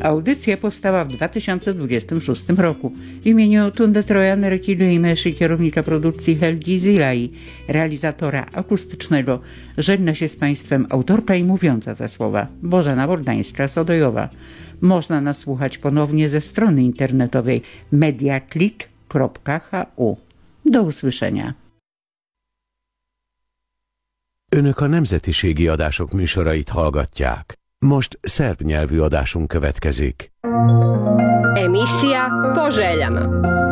Audycja powstała w 2026 roku w imieniu Tunde Trojan, Rekilu i Meszy, kierownika produkcji Helgi Zilai, realizatora akustycznego. Żegna się z Państwem autorka i mówiąca te słowa Bożena Bordańska-Sodojowa. Można nas słuchać ponownie ze strony internetowej mediaclick.hu. Do usłyszenia. Önök a nemzetiségi adások műsorait hallgatják. Most szerb nyelvű adásunk következik. Emisija Po željama.